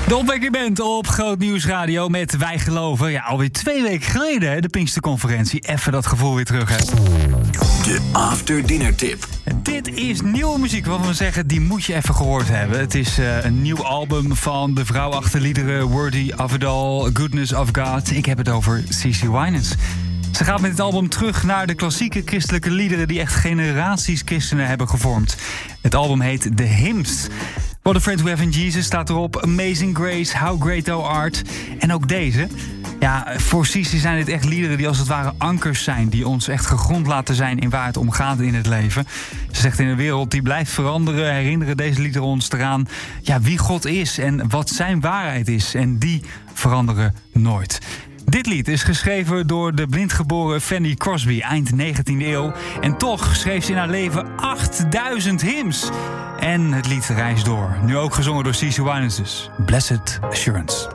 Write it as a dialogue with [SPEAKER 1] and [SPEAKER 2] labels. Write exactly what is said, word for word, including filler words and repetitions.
[SPEAKER 1] De Opwekker Band op Groot Nieuws Radio met Wij Geloven. Ja, alweer twee weken geleden, hè, de Pinksterconferentie. Even dat gevoel weer terug, hè.
[SPEAKER 2] De After Dinner Tip.
[SPEAKER 1] Dit is nieuwe muziek, waarvan we zeggen, die moet je even gehoord hebben. Het is uh, een nieuw album van de vrouw achter liederen Worthy of It All, Goodness of God. Ik heb het over Cece Winans. Ze gaat met dit album terug naar de klassieke christelijke liederen die echt generaties christenen hebben gevormd. Het album heet The Hymns. What a Friend We Have in Jesus staat erop. Amazing Grace, How Great Thou Art. En ook deze. Ja, voor Cece zijn dit echt liederen die als het ware ankers zijn. Die ons echt gegrond laten zijn in waar het om gaat in het leven. Ze zegt, in een wereld die blijft veranderen, herinneren deze liederen ons eraan, ja, wie God is en wat zijn waarheid is. En die veranderen nooit. Dit lied is geschreven door de blindgeboren Fanny Crosby eind negentiende eeuw. En toch schreef ze in haar leven achtduizend hymns. En het lied reist door. Nu ook gezongen door Cece Winans dus. Blessed Assurance.